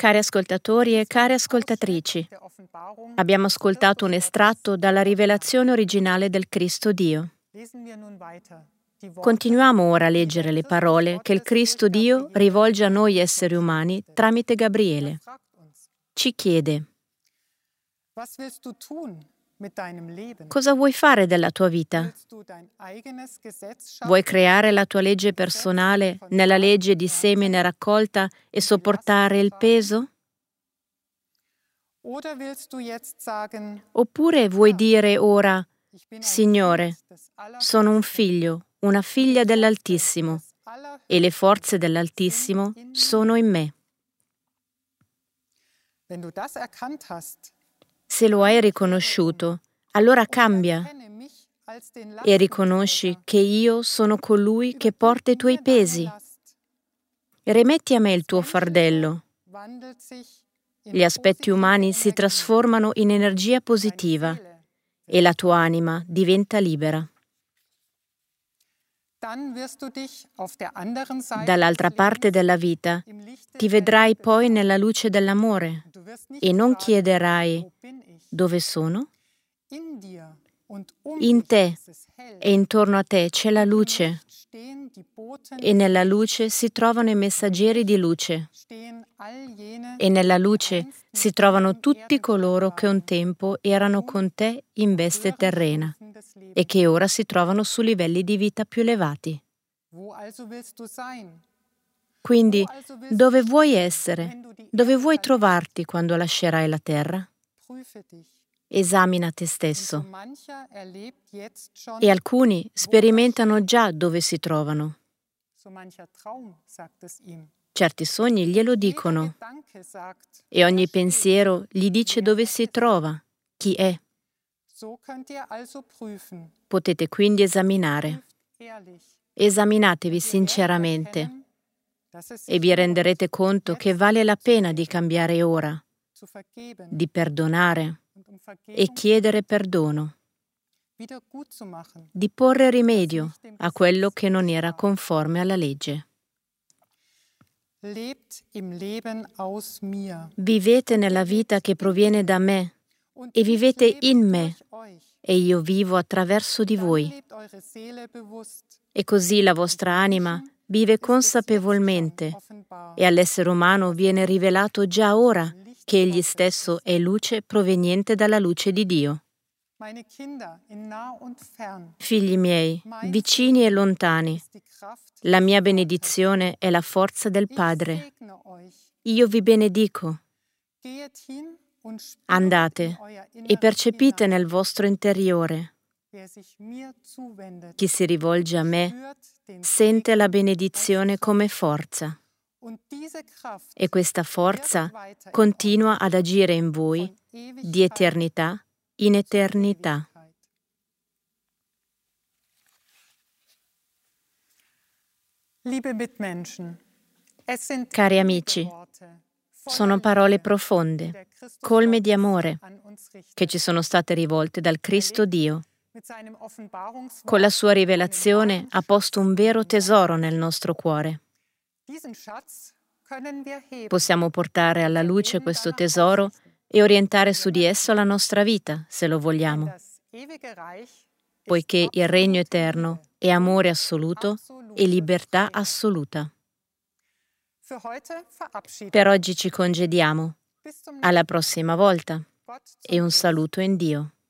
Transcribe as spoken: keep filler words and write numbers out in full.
Cari ascoltatori e care ascoltatrici, abbiamo ascoltato un estratto dalla rivelazione originale del Cristo Dio. Continuiamo ora a leggere le parole che il Cristo Dio rivolge a noi esseri umani tramite Gabriele. Ci chiede: cosa vuoi fare della tua vita? Vuoi creare la tua legge personale nella legge di semine raccolta e sopportare il peso? Oppure vuoi dire ora: Signore, sono un figlio, una figlia dell'Altissimo, e le forze dell'Altissimo sono in me. Se lo hai riconosciuto, allora cambia e riconosci che io sono colui che porta i tuoi pesi. Rimetti a me il tuo fardello. Gli aspetti umani si trasformano in energia positiva e la tua anima diventa libera. Dall'altra parte della vita ti vedrai poi nella luce dell'amore e non chiederai: dove sono? In te e intorno a te c'è la luce, e nella luce si trovano i messaggeri di luce, e nella luce si trovano tutti coloro che un tempo erano con te in veste terrena e che ora si trovano su livelli di vita più elevati. Quindi, dove vuoi essere? Dove vuoi trovarti quando lascerai la terra? Esamina te stesso. E alcuni sperimentano già dove si trovano. Certi sogni glielo dicono, e ogni pensiero gli dice dove si trova, chi è. Potete quindi esaminare. Esaminatevi sinceramente e vi renderete conto che vale la pena di cambiare ora, di perdonare e chiedere perdono, di porre rimedio a quello che non era conforme alla legge. Vivete nella vita che proviene da me e vivete in me e io vivo attraverso di voi. E così la vostra anima vive consapevolmente e all'essere umano viene rivelato già ora che egli stesso è luce proveniente dalla luce di Dio. Figli miei, vicini e lontani, la mia benedizione è la forza del Padre. Io vi benedico. Andate e percepite nel vostro interiore. Chi si rivolge a me sente la benedizione come forza. E questa forza continua ad agire in voi di eternità in eternità. Cari amici, sono parole profonde, colme di amore, che ci sono state rivolte dal Cristo Dio. Con la sua rivelazione ha posto un vero tesoro nel nostro cuore. Possiamo portare alla luce questo tesoro e orientare su di esso la nostra vita, se lo vogliamo, poiché il regno eterno è amore assoluto e libertà assoluta. Per oggi ci congediamo. Alla prossima volta e un saluto in Dio.